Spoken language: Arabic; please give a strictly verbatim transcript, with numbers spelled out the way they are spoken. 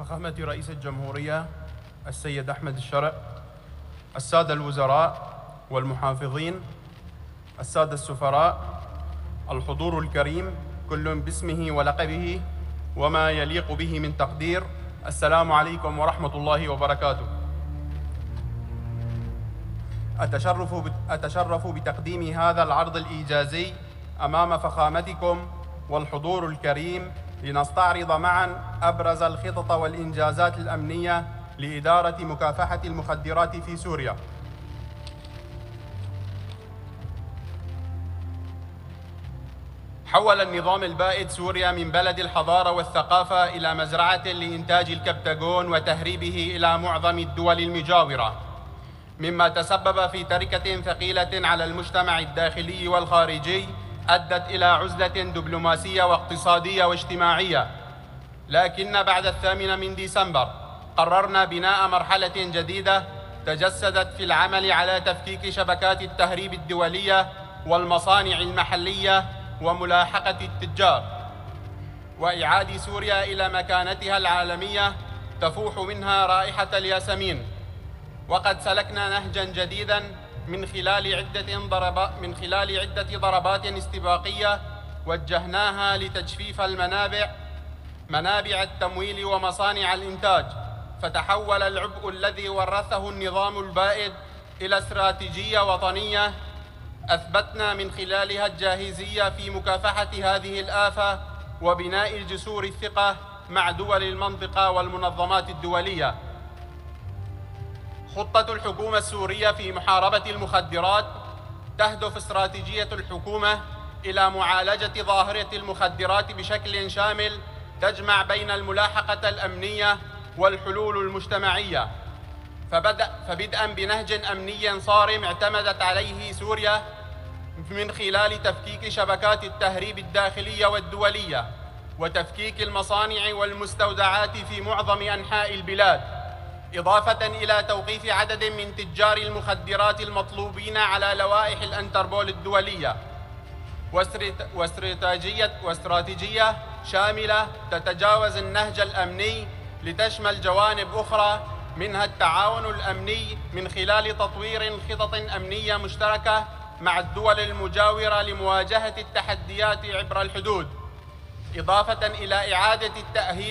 فخامة رئيس الجمهورية السيد أحمد الشرع، السادة الوزراء والمحافظين، السادة السفراء، الحضور الكريم كل باسمه ولقبه وما يليق به من تقدير، السلام عليكم ورحمة الله وبركاته. أتشرف أتشرف بتقديم هذا العرض الإيجازي أمام فخامتكم والحضور الكريم لنستعرض معاً أبرز الخطط والإنجازات الأمنية لإدارة مكافحة المخدرات في سوريا. حول النظام البائد سوريا من بلد الحضارة والثقافة إلى مزرعة لإنتاج الكبتاغون وتهريبه إلى معظم الدول المجاورة، مما تسبب في تركة ثقيلة على المجتمع الداخلي والخارجي أدت إلى عزلة دبلوماسية واقتصادية واجتماعية. لكن بعد الثامن من ديسمبر قررنا بناء مرحلة جديدة تجسدت في العمل على تفكيك شبكات التهريب الدولية والمصانع المحلية وملاحقة التجار، وإعادة سوريا إلى مكانتها العالمية تفوح منها رائحة الياسمين. وقد سلكنا نهجاً جديداً من خلال عدة ضربات من خلال عدة ضربات استباقية وجهناها لتجفيف المنابع منابع التمويل ومصانع الإنتاج، فتحول العبء الذي ورثه النظام البائد إلى استراتيجية وطنية أثبتنا من خلالها الجاهزية في مكافحة هذه الآفة وبناء جسور الثقة مع دول المنطقة والمنظمات الدولية. خطة الحكومة السورية في محاربة المخدرات تهدف استراتيجية الحكومة إلى معالجة ظاهرة المخدرات بشكل شامل تجمع بين الملاحقة الأمنية والحلول المجتمعية، فبدأ فبدءاً بنهج أمني صارم اعتمدت عليه سوريا من خلال تفكيك شبكات التهريب الداخلية والدولية وتفكيك المصانع والمستودعات في معظم أنحاء البلاد، إضافة إلى توقيف عدد من تجار المخدرات المطلوبين على لوائح الأنتربول الدولية، واستراتيجية واستراتيجية شاملة تتجاوز النهج الأمني لتشمل جوانب أخرى منها التعاون الأمني من خلال تطوير خطط أمنية مشتركة مع الدول المجاورة لمواجهة التحديات عبر الحدود، إضافة إلى إعادة التأهيل